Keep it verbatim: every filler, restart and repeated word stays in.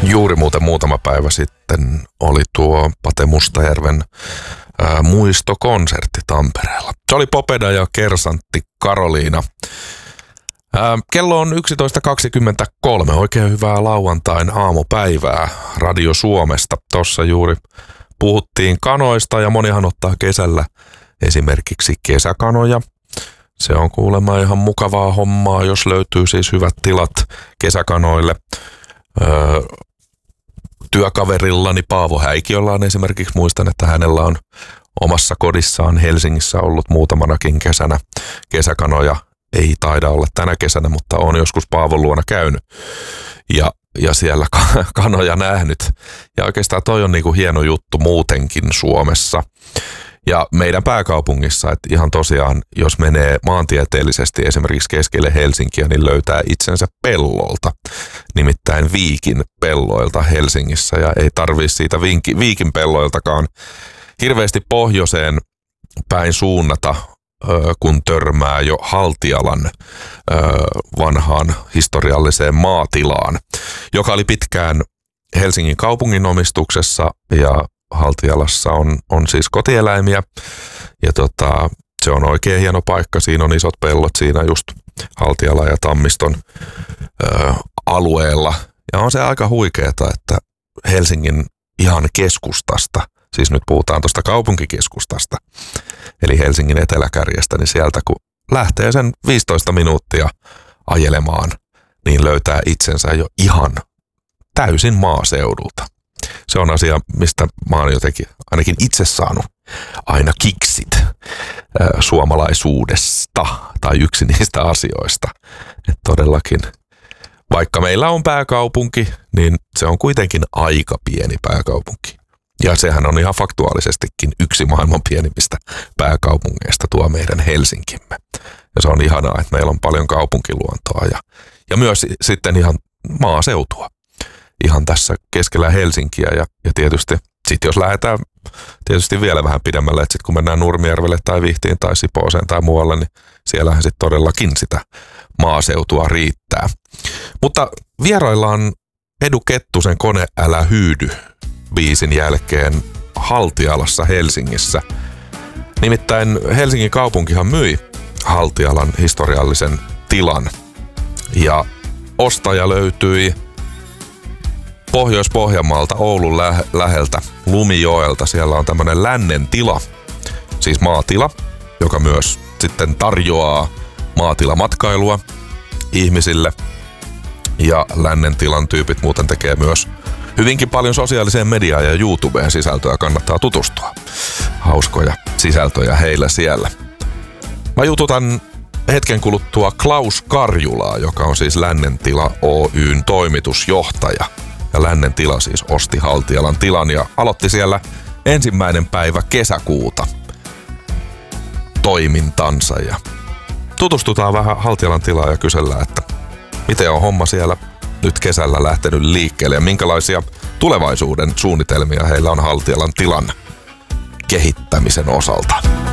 Juuri muuten muutama päivä sitten oli tuo Pate Mustajärven ää, muistokonsertti Tampereella. Se oli Popeda ja Kersantti Karoliina. Ää, kello on yksitoista kaksikymmentäkolme. Oikein hyvää lauantain aamupäivää Radio Suomesta. Tuossa juuri puhuttiin kanoista ja monihan ottaa kesällä esimerkiksi kesäkanoja. Se on kuulemma ihan mukavaa hommaa, jos löytyy siis hyvät tilat kesäkanoille. Öö, työkaverillani Paavo Häikiolla on esimerkiksi, muistan, että hänellä on omassa kodissaan Helsingissä ollut muutamanakin kesänä kesäkanoja. Ei taida olla tänä kesänä, mutta on joskus Paavon luona käynyt ja, ja siellä kanoja nähnyt. Ja oikeastaan toi on niinku hieno juttu muutenkin Suomessa. Ja meidän pääkaupungissa, että ihan tosiaan, jos menee maantieteellisesti esimerkiksi keskelle Helsinkiä, niin löytää itsensä pellolta. Nimittäin Viikin pelloilta Helsingissä. Ja ei tarvitse siitä Viikin, Viikin pelloiltakaan hirveästi pohjoiseen päin suunnata, kun törmää jo Haltialan vanhaan historialliseen maatilaan, joka oli pitkään Helsingin kaupungin omistuksessa ja Haltialassa on, on siis kotieläimiä ja tota, se on oikein hieno paikka. Siinä on isot pellot siinä just Haltiala ja Tammiston ö, alueella. Ja on se aika huikeeta, että Helsingin ihan keskustasta, siis nyt puhutaan tuosta kaupunkikeskustasta, eli Helsingin eteläkärjestä, niin sieltä kun lähtee sen viisitoista minuuttia ajelemaan, niin löytää itsensä jo ihan täysin maaseudulta. Se on asia, mistä mä oon jotenkin ainakin itse saanut aina kiksit äh, suomalaisuudesta tai yksi niistä asioista. Että todellakin, vaikka meillä on pääkaupunki, niin se on kuitenkin aika pieni pääkaupunki. Ja sehän on ihan faktuaalisestikin yksi maailman pienimmistä pääkaupungeista tuo meidän Helsinkimme. Ja se on ihanaa, että meillä on paljon kaupunkiluontoa ja, ja myös sitten ihan maaseutua. Ihan tässä keskellä Helsinkiä ja, ja tietysti sitten jos lähdetään tietysti vielä vähän pidemmälle, että sitten kun mennään Nurmijärvelle tai Vihtiin tai Sipooseen tai muualle, niin siellähän sitten todellakin sitä maaseutua riittää. Mutta vieraillaan Edu Kettusen Kone älä hyydy -biisin jälkeen Haltialassa Helsingissä. Nimittäin Helsingin kaupunkihan myi Haltialan historiallisen tilan ja ostaja löytyi Pohjois-Pohjanmaalta Oulun lä- läheltä Lumijoelta. Siellä on tämmöinen lännen tila, siis maatila, joka myös sitten tarjoaa maatilamatkailua ihmisille. Ja lännen tilan tyypit muuten tekee myös hyvinkin paljon sosiaaliseen mediaan ja YouTubeen sisältöä, kannattaa tutustua. Hauskoja sisältöjä heillä siellä. Mä jututan hetken kuluttua Klaus Karjulaa, joka on siis Lännen tila Oyn toimitusjohtaja. Ja Lännen tila siis osti Haltialan tilan ja aloitti siellä ensimmäinen päivä kesäkuuta toimintansa. Ja tutustutaan vähän Haltialan tilaan ja kysellään, että miten on homma siellä nyt kesällä lähtenyt liikkeelle ja minkälaisia tulevaisuuden suunnitelmia heillä on Haltialan tilan kehittämisen osalta.